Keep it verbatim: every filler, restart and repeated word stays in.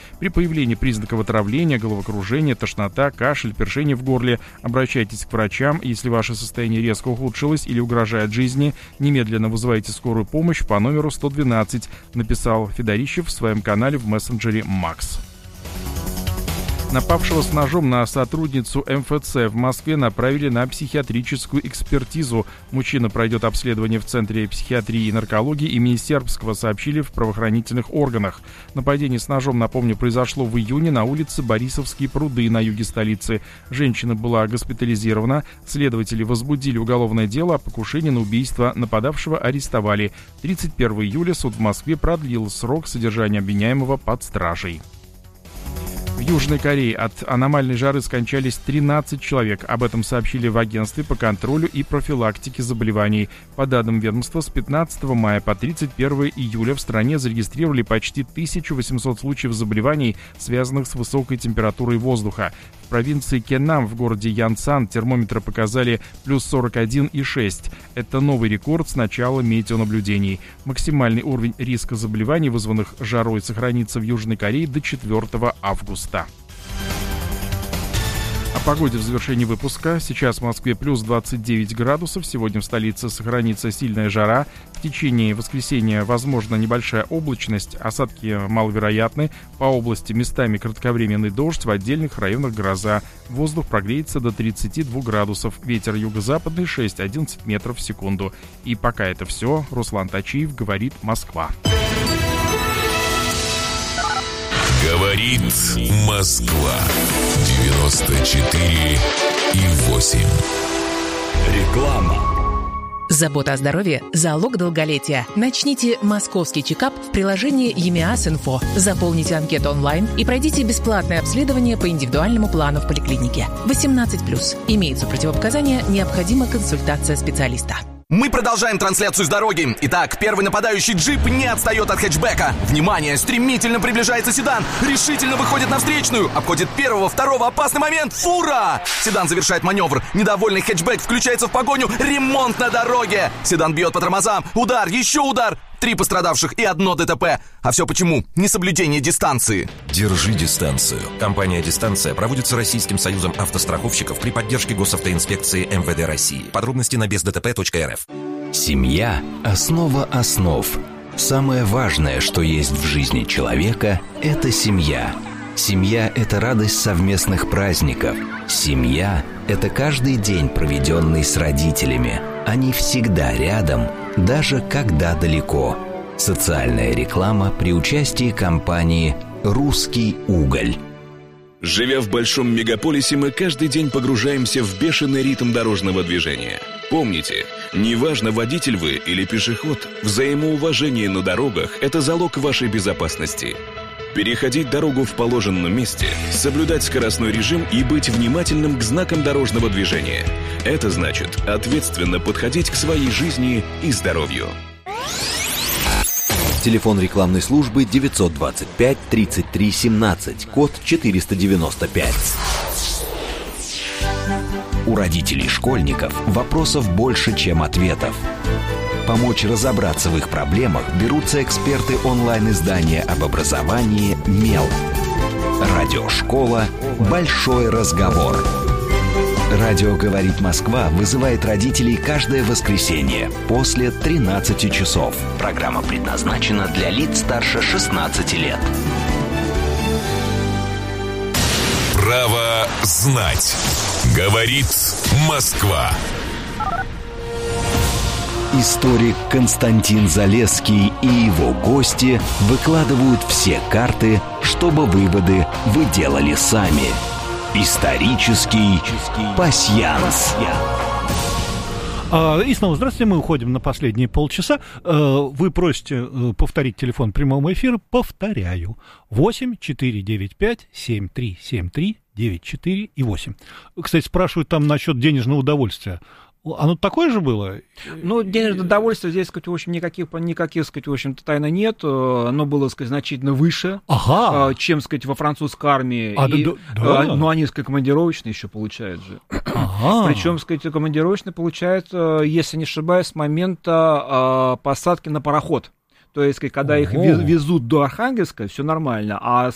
При появлении признаков отравления, головокружения, тошнота, кашель, першение в горле обращайтесь к врачам. Если ваше состояние резко ухудшилось или угрожает жизни, немедленно вызывайте скорую помощь по номеру сто двенадцать, написал Федорищев в своем канале в мессенджере Макс. Напавшего с ножом на сотрудницу эм эф цэ в Москве направили на психиатрическую экспертизу. Мужчина пройдет обследование в Центре психиатрии и наркологии имени Сербского, сообщили в правоохранительных органах. Нападение с ножом, напомню, произошло в июне на улице Борисовские пруды на юге столицы. Женщина была госпитализирована. Следователи возбудили уголовное дело о покушении на убийство. Нападавшего арестовали. тридцать первого июля суд в Москве продлил срок содержания обвиняемого под стражей. В Южной Корее от аномальной жары скончались тринадцать человек. Об этом сообщили в агентстве по контролю и профилактике заболеваний. По данным ведомства, с пятнадцатого мая по тридцать первого июля в стране зарегистрировали почти тысячу восемьсот случаев заболеваний, связанных с высокой температурой воздуха. В провинции Кеннам в городе Янсан термометры показали плюс сорок один и шесть. Это новый рекорд с начала метеонаблюдений. Максимальный уровень риска заболеваний, вызванных жарой, сохранится в Южной Корее до четвёртого августа. О погоде в завершении выпуска. Сейчас в Москве плюс двадцать девять градусов. Сегодня в столице сохранится сильная жара. В течение воскресенья возможна небольшая облачность. Осадки маловероятны. По области местами кратковременный дождь, в отдельных районах гроза. Воздух прогреется до тридцати двух градусов. Ветер юго-западный шесть-одиннадцать метров в секунду. И пока это все. Руслан Тачиев, говорит Москва. Говорит Москва. девяносто четыре и восемь. Реклама. Забота о здоровье – залог долголетия. Начните московский чекап в приложении ЕМИАС-Инфо. Заполните анкету онлайн и пройдите бесплатное обследование по индивидуальному плану в поликлинике. восемнадцать плюс. Имеются противопоказания, необходима консультация специалиста. Мы продолжаем трансляцию с дороги. Итак, первый нападающий джип не отстает от хэтчбека. Внимание, стремительно приближается седан. Решительно выходит на встречную. Обходит первого, второго, опасный момент. Фура! Седан завершает маневр. Недовольный хэтчбек включается в погоню. Ремонт на дороге. Седан бьет по тормозам. Удар, еще удар. Три пострадавших и одно ДТП. А все почему? Несоблюдение дистанции. Держи дистанцию. Компания «Дистанция» проводится Российским союзом автостраховщиков при поддержке госавтоинспекции эм вэ дэ России. Подробности на без дэ тэ пэ точка эр эф. Семья – основа основ. Самое важное, что есть в жизни человека – это семья. Семья – это радость совместных праздников. Семья – это каждый день, проведенный с родителями. Они всегда рядом, даже когда далеко. Социальная реклама при участии компании «Русский уголь». Живя в большом мегаполисе, мы каждый день погружаемся в бешеный ритм дорожного движения. Помните, неважно, водитель вы или пешеход, взаимоуважение на дорогах – это залог вашей безопасности. Переходить дорогу в положенном месте, соблюдать скоростной режим и быть внимательным к знакам дорожного движения. Это значит ответственно подходить к своей жизни и здоровью. Телефон рекламной службы девятьсот двадцать пять тридцать три семнадцать, код четыреста девяносто пять. У родителей школьников вопросов больше, чем ответов. Помочь разобраться в их проблемах берутся эксперты онлайн-издания об образовании «Мел». Радиошкола «Большой разговор». Радио «Говорит Москва» вызывает родителей каждое воскресенье после тринадцати часов. Программа предназначена для лиц старше шестнадцати лет. Право знать. Говорит Москва. Историк Константин Залесский и его гости выкладывают все карты, чтобы выводы вы делали сами. Исторический пасьянс. И снова здравствуйте, мы уходим на последние полчаса. Вы просите повторить телефон прямого эфира. Повторяю. восемь четыре девять пять семь три семь три девять четыре и восемь. Кстати, спрашивают там насчет денежного удовольствия. Оно такое же было? Ну, денежное удовольствие здесь, сказать, в общем, никаких, никаких, сказать, в общем-то, тайны нет. Оно было, сказать, значительно выше, ага. чем, сказать, во французской армии. А, и, да, да. Ну, они, сказать, командировочные еще получают же. Ага. Причем, сказать, командировочные получают, если не ошибаюсь, с момента посадки на пароход. То есть, когда их везут до Архангельска, все нормально, а